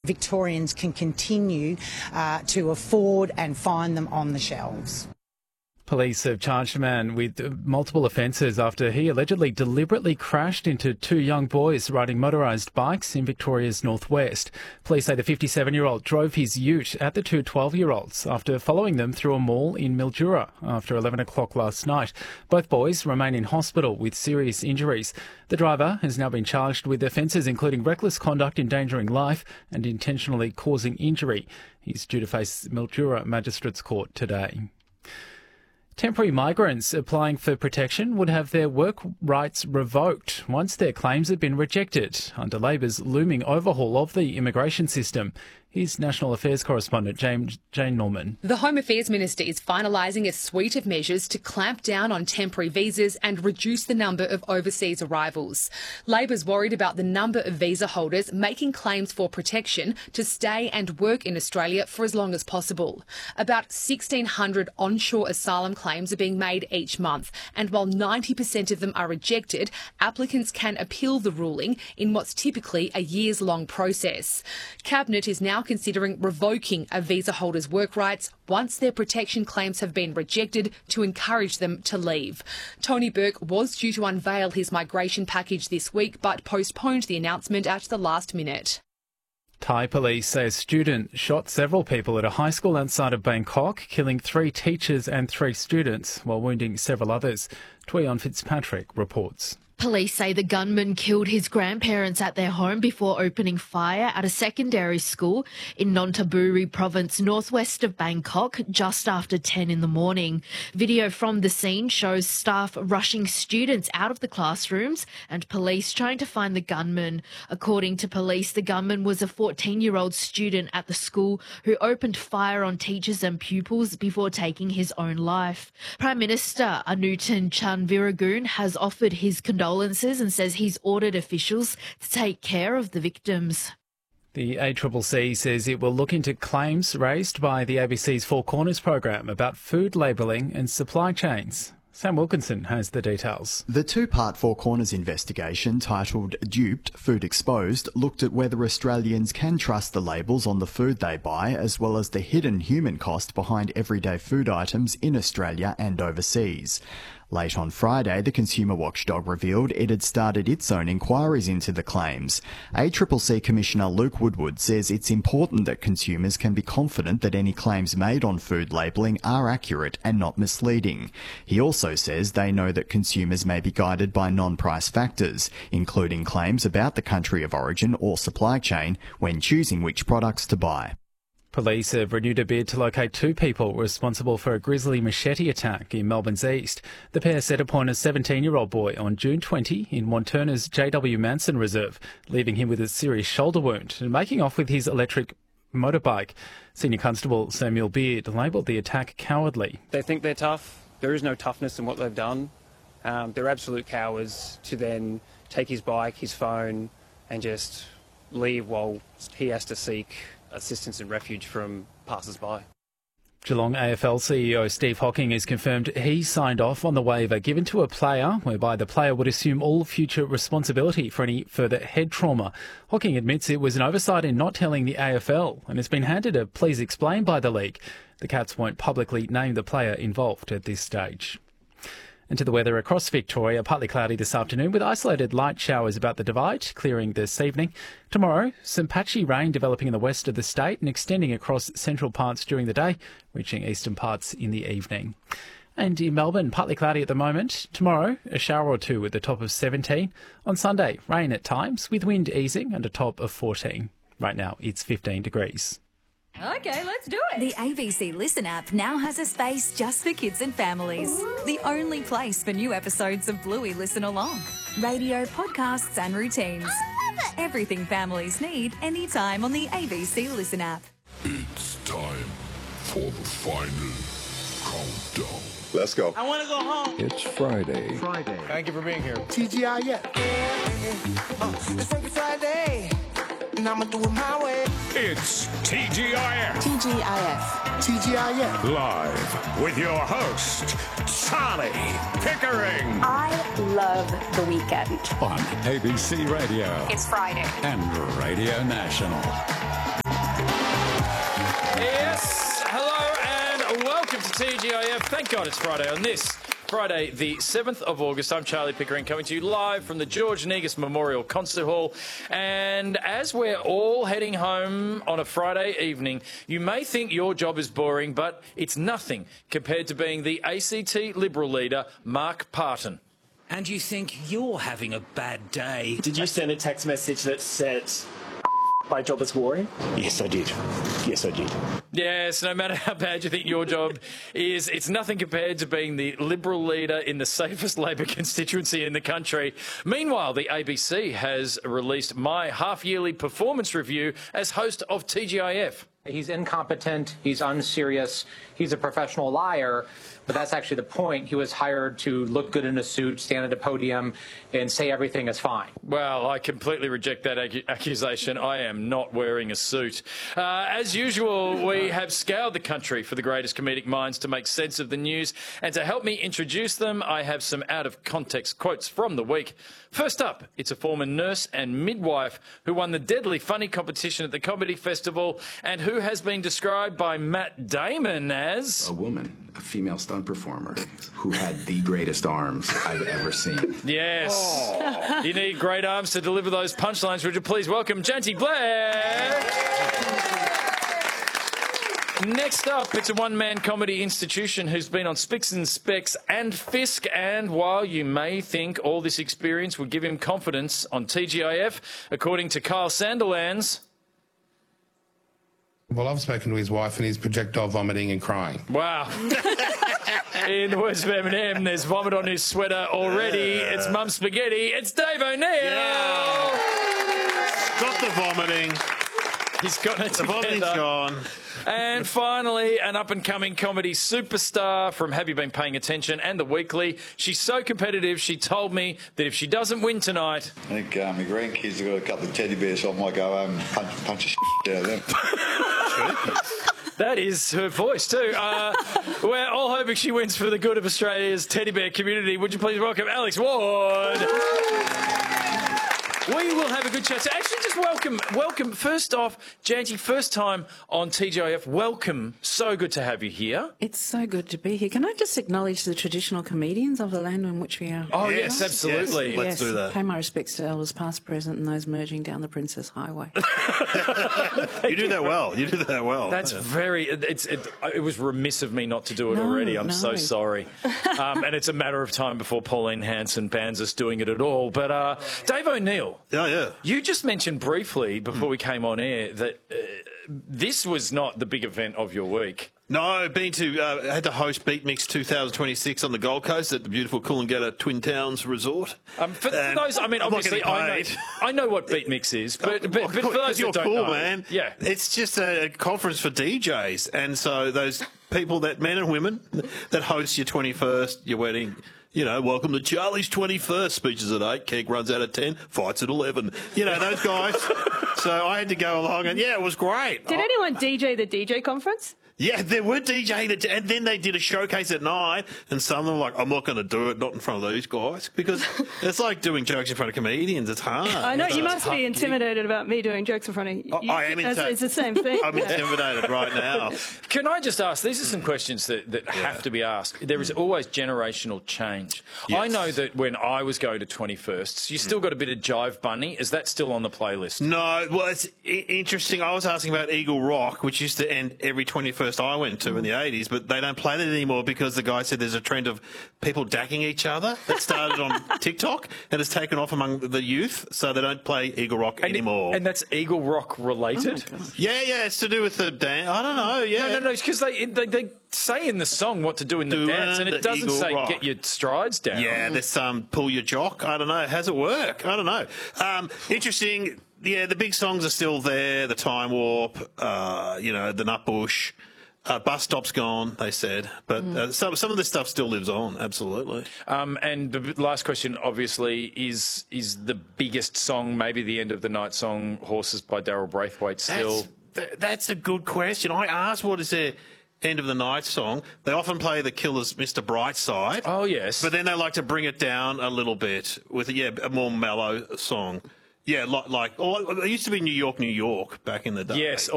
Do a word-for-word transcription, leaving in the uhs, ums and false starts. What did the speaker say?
Victorians can continue uh, to afford and find them on the shelves. Police have charged a man with multiple offences after he allegedly deliberately crashed into two young boys riding motorised bikes in Victoria's northwest. Police say the fifty-seven-year-old drove his ute at the two twelve-year-olds after following them through a mall in Mildura after eleven o'clock last night. Both boys remain in hospital with serious injuries. The driver has now been charged with offences including reckless conduct, endangering life and intentionally causing injury. He's due to face Mildura Magistrates Court today. Temporary migrants applying for protection would have their work rights revoked once their claims have been rejected under Labor's looming overhaul of the immigration system. Here's National Affairs correspondent Jane, Jane Norman. The Home Affairs Minister is finalising a suite of measures to clamp down on temporary visas and reduce the number of overseas arrivals. Labor's worried about the number of visa holders making claims for protection to stay and work in Australia for as long as possible. About sixteen hundred onshore asylum claims are being made each month, and while ninety percent of them are rejected, applicants can appeal the ruling in what's typically a years-long process. Cabinet is now considering revoking a visa holder's work rights once their protection claims have been rejected to encourage them to leave. Tony Burke was due to unveil his migration package this week but postponed the announcement at the last minute. Thai police say a student shot several people at a high school outside of Bangkok, killing three teachers and three students while wounding several others. Tuion Fitzpatrick reports. Police say the gunman killed his grandparents at their home before opening fire at a secondary school in Nonthaburi province northwest of Bangkok just after ten in the morning. Video from the scene shows staff rushing students out of the classrooms and police trying to find the gunman. According to police, the gunman was a fourteen-year-old student at the school who opened fire on teachers and pupils before taking his own life. Prime Minister Anutin Chanvirakul has offered his condolences and says he's ordered officials to take care of the victims. The A C C C says it will look into claims raised by the A B C's Four Corners program about food labelling and supply chains. Sam Wilkinson has the details. The two-part Four Corners investigation, titled Duped, Food Exposed, looked at whether Australians can trust the labels on the food they buy, as well as the hidden human cost behind everyday food items in Australia and overseas. Late on Friday, the consumer watchdog revealed it had started its own inquiries into the claims. A C C C Commissioner Luke Woodward says it's important that consumers can be confident that any claims made on food labelling are accurate and not misleading. He also says they know that consumers may be guided by non-price factors, including claims about the country of origin or supply chain, when choosing which products to buy. Police have renewed a bid to locate two people responsible for a grisly machete attack in Melbourne's east. The pair set upon a seventeen-year-old boy on June twentieth in Wantirna's J W Manson Reserve, leaving him with a serious shoulder wound and making off with his electric motorbike. Senior Constable Samuel Beard labelled the attack cowardly. They think they're tough. There is no toughness in what they've done. Um, they're absolute cowards to then take his bike, his phone, and just leave while he has to seek assistance and refuge from passers-by. Geelong A F L C E O Steve Hocking has confirmed he signed off on the waiver given to a player whereby the player would assume all future responsibility for any further head trauma. Hocking admits it was an oversight in not telling the A F L and has been handed a please explain by the league. The Cats won't publicly name the player involved at this stage. And to the weather across Victoria, partly cloudy this afternoon with isolated light showers about the Divide, clearing this evening. Tomorrow, some patchy rain developing in the west of the state and extending across central parts during the day, reaching eastern parts in the evening. And in Melbourne, partly cloudy at the moment. Tomorrow, a shower or two at the top of seventeen. On Sunday, rain at times with wind easing and a top of fourteen. Right now, it's fifteen degrees. Okay, let's do it. The A B C Listen app now has a space just for kids and families. Ooh. The only place for new episodes of Bluey Listen Along. Radio, podcasts and routines. I love it. Everything families need anytime on the A B C Listen app. It's time for the final countdown. Let's go. I want to go home. It's Friday. Friday. Thank you for being here. T G I F. Yeah, yeah. Uh, it's Funky Friday. And I'ma do it my way. It's T G I F. T G I F. T G I F. Live with your host, Sally Pickering. I love the weekend. On A B C Radio. It's Friday. And Radio National. T G I F. Thank God it's Friday on this Friday, the seventh of August. I'm Charlie Pickering, coming to you live from the George Negus Memorial Concert Hall. And as we're all heading home on a Friday evening, you may think your job is boring, but it's nothing compared to being the A C T Liberal leader, Mark Parton. And you think you're having a bad day. Did you send a text message that said, my job is boring? Yes, I did. Yes, I did. Yes, no matter how bad you think your job is, it's nothing compared to being the Liberal leader in the safest Labor constituency in the country. Meanwhile, the A B C has released my half-yearly performance review as host of T G I F. He's incompetent, he's unserious, he's a professional liar, but that's actually the point. He was hired to look good in a suit, stand at a podium, and say everything is fine. Well, I completely reject that ac accusation. I am not wearing a suit. Uh, as usual, we have scoured the country for the greatest comedic minds to make sense of the news, and to help me introduce them, I have some out-of-context quotes from the week. First up, it's a former nurse and midwife who won the Deadly Funny competition at the Comedy Festival and who has been described by Matt Damon as... a woman, a female stunt performer who had the greatest arms I've ever seen. Yes. Oh. You need great arms to deliver those punchlines. Would you please welcome Janty Blair? Next up, it's a one-man comedy institution who's been on Spicks and Specs and Fisk, and while you may think all this experience would give him confidence on T G I F, according to Kyle Sandilands... Well, I've spoken to his wife and he's projectile vomiting and crying. Wow. In the words of Eminem, there's vomit on his sweater already. Yeah. It's Mum Spaghetti. It's Dave O'Neill. Yeah. Stop the vomiting. He's got it The vomiting's gone. And finally, an up-and-coming comedy superstar from Have You Been Paying Attention and The Weekly. She's so competitive, she told me that if she doesn't win tonight... I think uh, my grandkids have got a couple of teddy bears, so I might go home and punch, punch a shit out of them. That is her voice too. Uh, we're all hoping she wins for the good of Australia's teddy bear community. Would you please welcome Alex Ward? We will have a good chat. So actually, just welcome, welcome. First off, Janty, first time on T G I F. Welcome. So good to have you here. It's so good to be here. Can I just acknowledge the traditional comedians of the land on which we are? Oh, yes, yes absolutely. Yes, let's yes, do that. Pay my respects to elders past, present, and those merging down the Princess Highway. You do that well. You do that well. That's yeah. very... It's, it, it was remiss of me not to do it no, already. I'm no. so sorry. Um, and it's a matter of time before Pauline Hanson bans us doing it at all. But uh, Dave O'Neill... Oh, yeah. You just mentioned briefly before mm. we came on air that uh, this was not the big event of your week. No, been to, uh, had to host Beat Mix two thousand twenty-six on the Gold Coast at the beautiful Coolangatta Twin Towns Resort. Um, for, for those, I mean, I'm obviously, I know, I know what Beat Mix is, but, but, but for those you're that don't cool, know, man. Yeah, it's just a conference for D Js, and so those people, that men and women, that host your twenty-first, your wedding. You know, welcome to Charlie's twenty-first, speeches at eight, keg runs out at ten, fights at eleven. You know, those guys. So I had to go along, and yeah, it was great. Did anyone D J the D J conference? Yeah, there were DJing, and then they did a showcase at night, and some of them were like, I'm not going to do it, not in front of these guys, because it's like doing jokes in front of comedians. It's hard. I know, you, you know, must be intimidated about me doing jokes in front of you. Oh, I am intimidated. It's the same thing. I'm intimidated right now. Can I just ask, these are some questions that, that yeah. have to be asked. There is always generational change. Yes. I know that when I was going to twenty-firsts, you still got a bit of Jive Bunny. Is that still on the playlist? No, well, it's interesting. I was asking about Eagle Rock, which used to end every twenty-first I went to in the eighties, but they don't play that anymore because the guy said there's a trend of people dacking each other that started on TikTok and has taken off among the youth, so they don't play Eagle Rock and anymore. It, and that's Eagle Rock related? Oh yeah, yeah, it's to do with the dance. I don't know, yeah. No, no, no, it's because they, they, they say in the song what to do in the do dance, and it doesn't say rock. Get your strides down. Yeah, there's some um, pull your jock. I don't know. How's it work? I don't know. Um, interesting. Yeah, the big songs are still there. The Time Warp, uh, you know, the Nutbush. Uh, bus stop's gone, they said, but mm. uh, some some of this stuff still lives on. Absolutely. Um, and the last question, obviously, is is the biggest song, maybe the end of the night song, "Horses" by Daryl Braithwaite. Still, that's, that's a good question. I asked, what is their end of the night song? They often play the Killers' Mister Brightside. Oh yes, but then they like to bring it down a little bit with yeah a more mellow song. Yeah, like, like oh, it used to be New York, New York back in the day. Yes.